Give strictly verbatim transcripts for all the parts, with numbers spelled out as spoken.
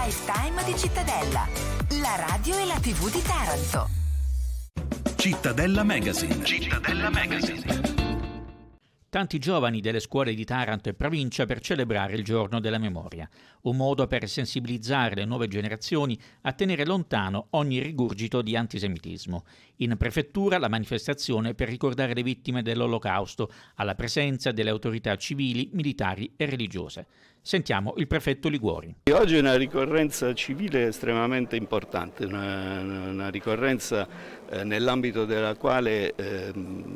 Drive Time di Cittadella, la radio e la tivù di Taranto. Cittadella Magazine. Cittadella Magazine. Tanti giovani delle scuole di Taranto e provincia per celebrare il giorno della memoria, un modo per sensibilizzare le nuove generazioni a tenere lontano ogni rigurgito di antisemitismo. In prefettura la manifestazione per ricordare le vittime dell'Olocausto, alla presenza delle autorità civili, militari e religiose. Sentiamo il prefetto Liguori. Oggi è una ricorrenza civile estremamente importante, una, una ricorrenza eh, nell'ambito della quale eh,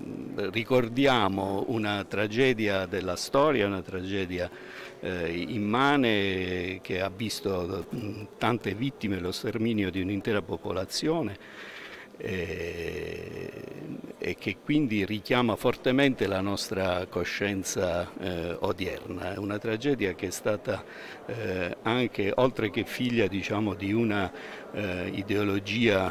ricordiamo una tragedia della storia, una tragedia eh, immane che ha visto tante vittime, lo sterminio di un'intera popolazione. E, e che quindi richiama fortemente la nostra coscienza eh, odierna. È una tragedia che è stata eh, anche, oltre che figlia diciamo, di una eh, ideologia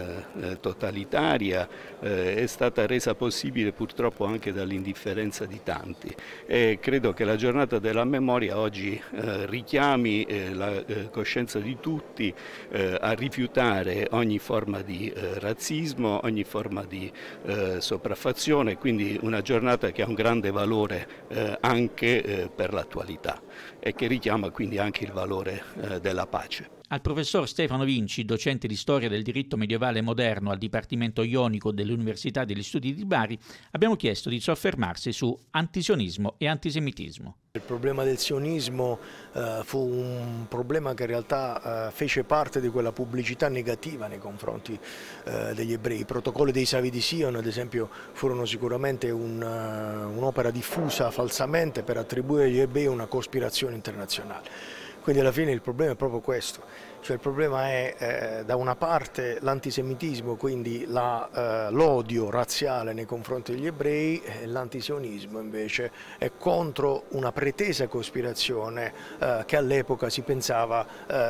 eh, totalitaria, eh, è stata resa possibile purtroppo anche dall'indifferenza di tanti. E credo che la giornata della memoria oggi eh, richiami eh, la eh, coscienza di tutti eh, a rifiutare ogni forma di eh, razzismo, ogni forma di eh, sopraffazione, quindi una giornata che ha un grande valore eh, anche eh, per l'attualità e che richiama quindi anche il valore eh, della pace. Al professor Stefano Vinci, docente di storia del diritto medievale moderno al Dipartimento Ionico dell'Università degli Studi di Bari, abbiamo chiesto di soffermarsi su antisionismo e antisemitismo. Il problema del sionismo eh, fu un problema che in realtà eh, fece parte di quella pubblicità negativa nei confronti eh, degli ebrei. I protocolli dei Savi di Sion, ad esempio, furono sicuramente un, uh, un'opera diffusa falsamente per attribuire agli ebrei una cospirazione internazionale. Quindi alla fine il problema è proprio questo, cioè il problema è eh, da una parte l'antisemitismo, quindi la, eh, l'odio razziale nei confronti degli ebrei, e l'antisionismo invece è contro una pretesa cospirazione eh, che all'epoca si pensava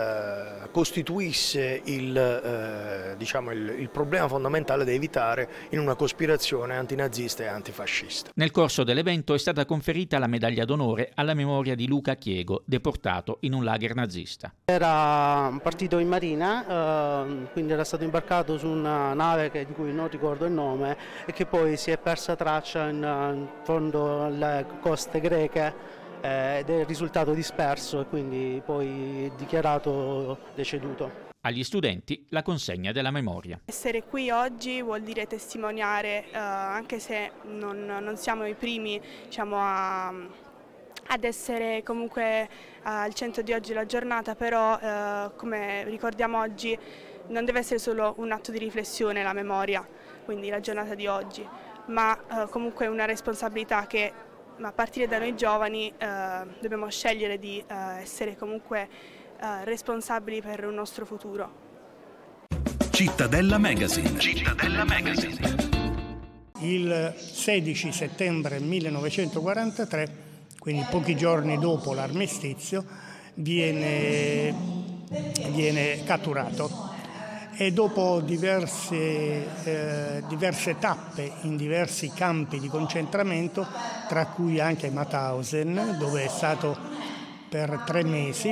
eh, costituisse il, eh, diciamo il, il problema fondamentale da evitare in una cospirazione antinazista e antifascista. Nel corso dell'evento è stata conferita la medaglia d'onore alla memoria di Luca Chiego, deportato in un lager nazista. Era partito in marina, eh, quindi era stato imbarcato su una nave che, di cui non ricordo il nome e che poi si è persa traccia in, in fondo alle coste greche eh, ed è risultato disperso e quindi poi dichiarato deceduto. Agli studenti la consegna della memoria. Essere qui oggi vuol dire testimoniare, eh, anche se non, non siamo i primi diciamo, a... ad essere comunque uh, al centro di oggi la giornata, però uh, come ricordiamo oggi non deve essere solo un atto di riflessione la memoria, quindi la giornata di oggi, ma uh, comunque una responsabilità che a partire da noi giovani uh, dobbiamo scegliere di uh, essere comunque uh, responsabili per un nostro futuro. Cittadella Magazine. Cittadella Magazine. Il sedici settembre millenovecentoquarantatré, quindi pochi giorni dopo l'armistizio, viene, viene catturato e dopo diverse, eh, diverse tappe in diversi campi di concentramento, tra cui anche Mauthausen, dove è stato per tre mesi,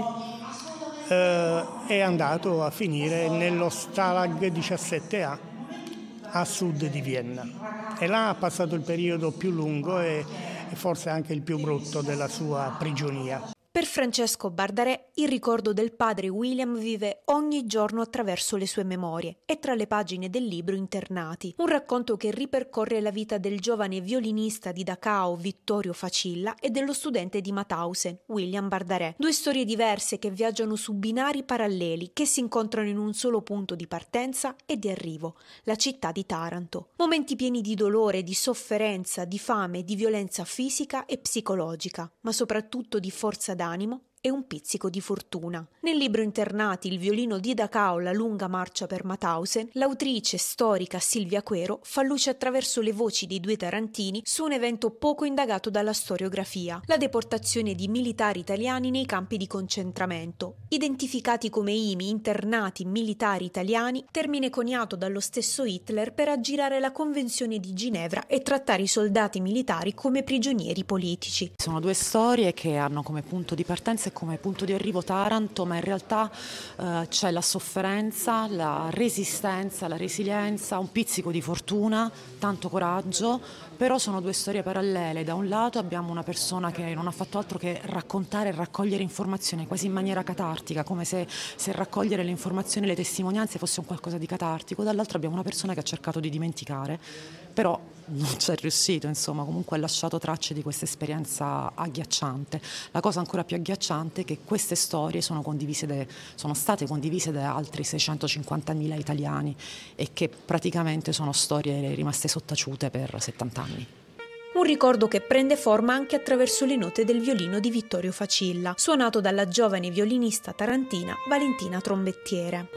eh, è andato a finire nello Stalag diciassette A a sud di Vienna e là ha passato il periodo più lungo e e forse anche il più brutto della sua prigionia. Per Francesco Bardarè il ricordo del padre William vive ogni giorno attraverso le sue memorie e tra le pagine del libro Internati, un racconto che ripercorre la vita del giovane violinista di Dachau Vittorio Facilla e dello studente di Mauthausen William Bardarè, due storie diverse che viaggiano su binari paralleli che si incontrano in un solo punto di partenza e di arrivo, la città di Taranto. Momenti pieni di dolore, di sofferenza, di fame, di violenza fisica e psicologica, ma soprattutto di forza d'animo e un pizzico di fortuna. Nel libro Internati, il violino di Dachau, la lunga marcia per Mauthausen, l'autrice storica Silvia Quero fa luce attraverso le voci dei due tarantini su un evento poco indagato dalla storiografia, la deportazione di militari italiani nei campi di concentramento, identificati come I M I, internati militari italiani, termine coniato dallo stesso Hitler per aggirare la Convenzione di Ginevra e trattare i soldati militari come prigionieri politici. Sono due storie che hanno come punto di partenza e come punto di arrivo Taranto, ma in realtà eh, c'è la sofferenza, la resistenza, la resilienza, un pizzico di fortuna, tanto coraggio, però sono due storie parallele. Da un lato abbiamo una persona che non ha fatto altro che raccontare e raccogliere informazioni quasi in maniera catartica, come se, se raccogliere le informazioni e le testimonianze fosse un qualcosa di catartico, dall'altro abbiamo una persona che ha cercato di dimenticare, però non ci è riuscito, insomma, comunque ha lasciato tracce di questa esperienza agghiacciante. La cosa ancora più agghiacciante è che queste storie sono condivise de, sono state condivise da altri seicentocinquantamila italiani e che praticamente sono storie rimaste sottaciute per settanta anni. Un ricordo che prende forma anche attraverso le note del violino di Vittorio Facilla, suonato dalla giovane violinista tarantina Valentina Trombettiere.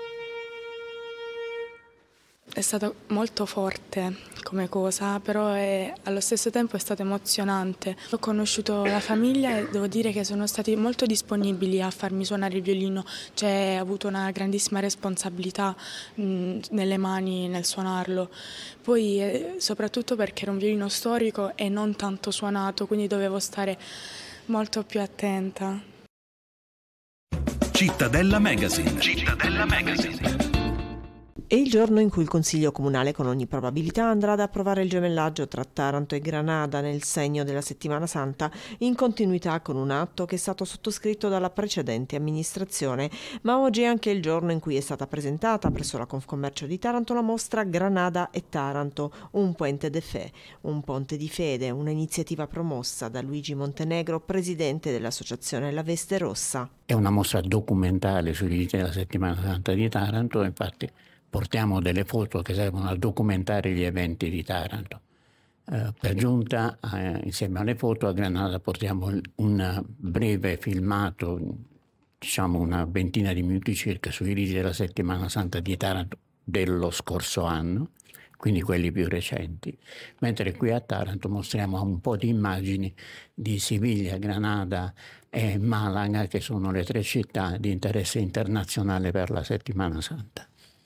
È stato molto forte come cosa, però è, allo stesso tempo è stato emozionante. Ho conosciuto la famiglia e devo dire che sono stati molto disponibili a farmi suonare il violino, cioè ho avuto una grandissima responsabilità mh, nelle mani nel suonarlo. Poi eh, soprattutto perché era un violino storico e non tanto suonato, quindi dovevo stare molto più attenta. Cittadella Magazine. Cittadella Magazine. È il giorno in cui il Consiglio Comunale con ogni probabilità andrà ad approvare il gemellaggio tra Taranto e Granada nel segno della Settimana Santa, in continuità con un atto che è stato sottoscritto dalla precedente amministrazione. Ma oggi è anche il giorno in cui è stata presentata presso la Confcommercio di Taranto la mostra Granada e Taranto, un puente de fe, un ponte di fede, un'iniziativa promossa da Luigi Montenegro, presidente dell'associazione La Veste Rossa. È una mostra documentale sui riti della Settimana Santa di Taranto, infatti portiamo delle foto che servono a documentare gli eventi di Taranto. Eh, per giunta, eh, insieme alle foto, a Granada portiamo un breve filmato, diciamo una ventina di minuti circa, sui riti della Settimana Santa di Taranto dello scorso anno, quindi quelli più recenti, mentre qui a Taranto mostriamo un po' di immagini di Siviglia, Granada e Malaga, che sono le tre città di interesse internazionale per la Settimana Santa.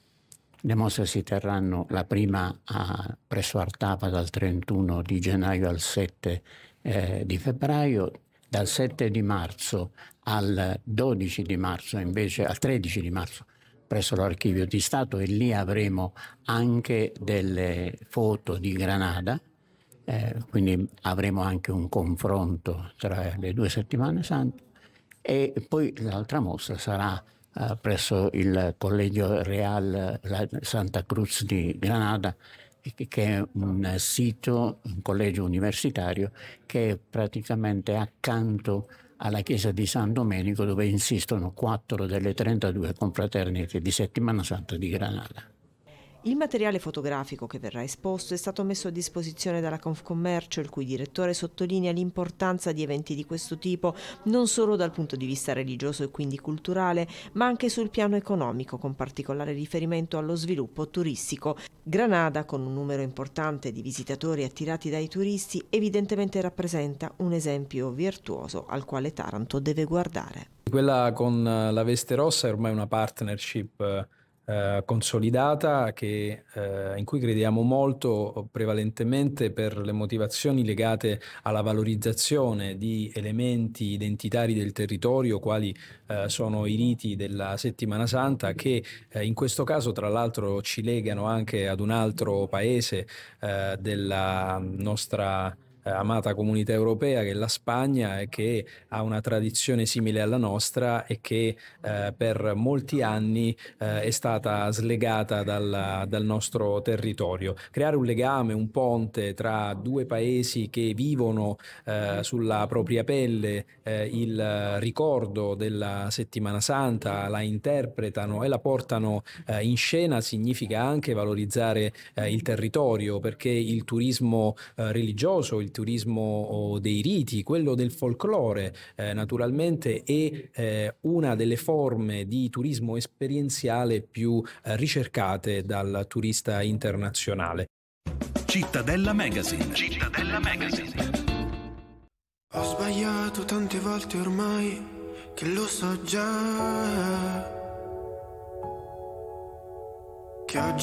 Le mostre si terranno la prima a, presso Artapa dal trentuno di gennaio al sette eh, di febbraio, dal sette di marzo al dodici di marzo, invece al tredici di marzo presso l'Archivio di Stato, e lì avremo anche delle foto di Granada, eh, quindi avremo anche un confronto tra le due settimane sante, e poi l'altra mostra sarà Uh, presso il Collegio Real la Santa Cruz di Granada, che è un sito, un collegio universitario che è praticamente accanto alla chiesa di San Domenico, dove insistono quattro delle trentadue confraternite di Settimana Santa di Granada. Il materiale fotografico che verrà esposto è stato messo a disposizione dalla Confcommercio, il cui direttore sottolinea l'importanza di eventi di questo tipo non solo dal punto di vista religioso e quindi culturale, ma anche sul piano economico, con particolare riferimento allo sviluppo turistico. Granada, con un numero importante di visitatori attirati dai turisti, evidentemente rappresenta un esempio virtuoso al quale Taranto deve guardare. Quella con la Veste Rossa è ormai una partnership Eh, consolidata che, eh, in cui crediamo molto, prevalentemente per le motivazioni legate alla valorizzazione di elementi identitari del territorio, quali eh, sono i riti della Settimana Santa, che eh, in questo caso tra l'altro ci legano anche ad un altro paese eh, della nostra Eh, amata comunità europea, che è la Spagna, e che ha una tradizione simile alla nostra e che eh, per molti anni eh, è stata slegata dal, dal nostro territorio. Creare un legame, un ponte tra due paesi che vivono eh, sulla propria pelle eh, il ricordo della Settimana Santa, la interpretano e la portano eh, in scena, significa anche valorizzare eh, il territorio, perché il turismo eh, religioso, il turismo dei riti, quello del folklore eh, naturalmente è eh, una delle forme di turismo esperienziale più eh, ricercate dal turista internazionale. Cittadella Magazine. Cittadella Magazine. Ho sbagliato tante volte ormai, che lo so già, che oggi